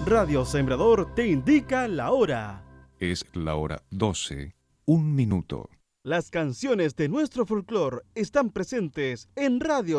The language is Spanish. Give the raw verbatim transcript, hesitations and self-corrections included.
Radio Sembrador te indica la hora. Es la hora doce, un minuto. Las canciones de nuestro folclore están presentes en Radio